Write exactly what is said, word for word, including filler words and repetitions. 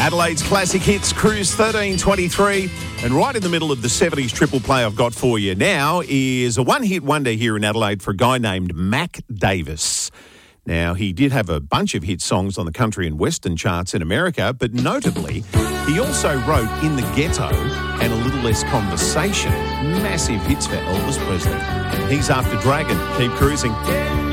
Adelaide's Classic Hits Cruise thirteen twenty-three, and right in the middle of the seventies triple play I've got for you now is a one-hit wonder here in Adelaide for a guy named Mac Davis. Now, he did have a bunch of hit songs on the country and western charts in America, but notably, he also wrote In the Ghetto and A Little Less Conversation, massive hits for Elvis Presley. He's after Dragon. Keep cruising.